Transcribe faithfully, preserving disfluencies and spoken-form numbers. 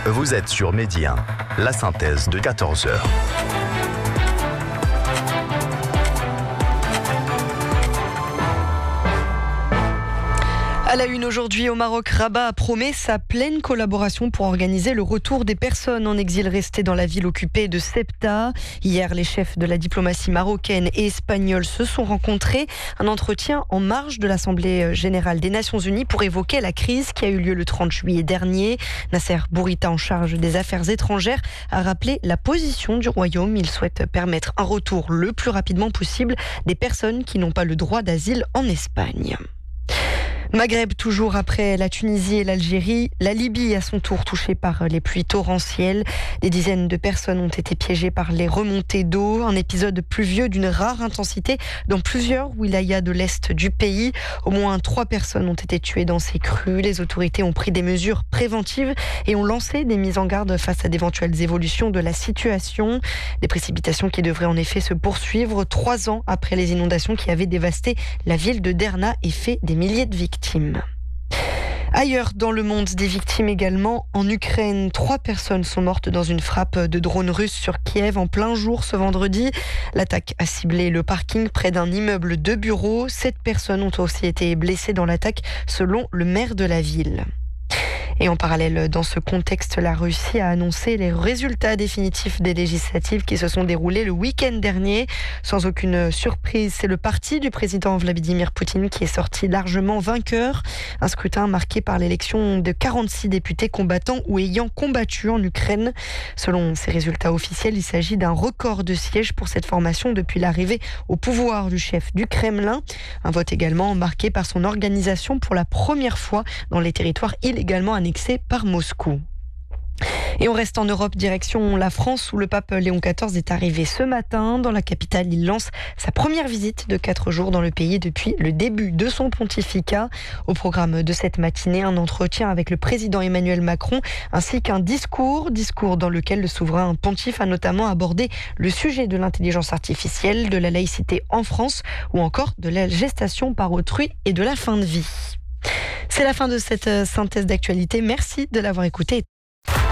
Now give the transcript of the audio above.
Vous êtes sur Midi un, la synthèse de quatorze heures. À la une aujourd'hui au Maroc, Rabat promet sa pleine collaboration pour organiser le retour des personnes en exil restées dans la ville occupée de Ceuta. Hier, les chefs de la diplomatie marocaine et espagnole se sont rencontrés. Un entretien en marge de l'Assemblée générale des Nations Unies pour évoquer la crise qui a eu lieu le trente juillet dernier. Nasser Bourita, en charge des affaires étrangères, a rappelé la position du Royaume. Il souhaite permettre un retour le plus rapidement possible des personnes qui n'ont pas le droit d'asile en Espagne. Maghreb, toujours après la Tunisie et l'Algérie, la Libye à son tour touchée par les pluies torrentielles. Des dizaines de personnes ont été piégées par les remontées d'eau. Un épisode pluvieux d'une rare intensité dans plusieurs wilayas de l'est du pays. Au moins trois personnes ont été tuées dans ces crues. Les autorités ont pris des mesures préventives et ont lancé des mises en garde face à d'éventuelles évolutions de la situation. Des précipitations qui devraient en effet se poursuivre trois ans après les inondations qui avaient dévasté la ville de Derna et fait des milliers de victimes. Ailleurs dans le monde, des victimes également. En Ukraine, trois personnes sont mortes dans une frappe de drone russe sur Kiev en plein jour ce vendredi. L'attaque a ciblé le parking près d'un immeuble de bureaux. Sept personnes ont aussi été blessées dans l'attaque selon le maire de la ville. Et en parallèle, dans ce contexte, la Russie a annoncé les résultats définitifs des législatives qui se sont déroulées le week-end dernier. Sans aucune surprise, c'est le parti du président Vladimir Poutine qui est sorti largement vainqueur. Un scrutin marqué par l'élection de quarante-six députés combattants ou ayant combattu en Ukraine. Selon ces résultats officiels, il s'agit d'un record de sièges pour cette formation depuis l'arrivée au pouvoir du chef du Kremlin. Un vote également marqué par son organisation pour la première fois dans les territoires illégalement annexés par Moscou. Et on reste en Europe, direction la France, où le pape Léon quatorze est arrivé ce matin. Dans la capitale, il lance sa première visite de quatre jours dans le pays depuis le début de son pontificat. Au programme de cette matinée, un entretien avec le président Emmanuel Macron, ainsi qu'un discours, discours dans lequel le souverain pontife a notamment abordé le sujet de l'intelligence artificielle, de la laïcité en France, ou encore de la gestation par autrui et de la fin de vie. C'est la fin de cette synthèse d'actualité. Merci de l'avoir écouté.